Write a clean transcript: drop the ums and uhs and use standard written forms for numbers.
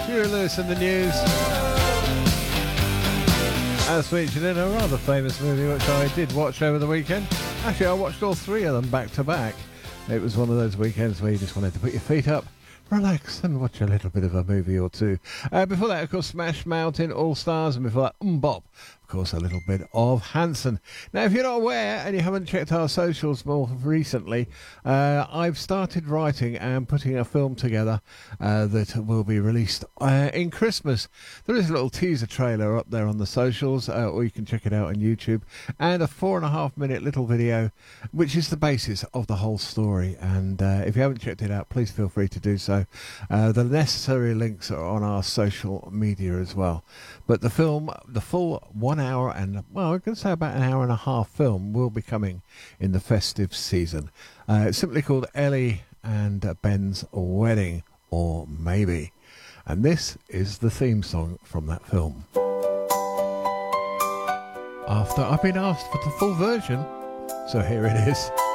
Huey Lewis in the news. As featured in a rather famous movie which I did watch over the weekend. Actually, I watched all three of them back to back. It was one of those weekends where you just wanted to put your feet up, relax and watch a little bit of a movie or two. Before that, of course, Smash Mountain All-Stars, and before that, Bop. Of course, a little bit of Hanson. Now, if you're not aware and you haven't checked our socials more recently, I've started writing and putting a film together that will be released in Christmas. There is a little teaser trailer up there on the socials, or you can check it out on YouTube, and a 4.5-minute little video, which is the basis of the whole story. And if you haven't checked it out, please feel free to do so. The necessary links are on our social media as well. But the film, the full 1 hour and, well, I can say about an hour and a half film will be coming in the festive season. It's simply called Ellie and Ben's Wedding, or Maybe. And this is the theme song from that film. After I've been asked for the full version, so here it is.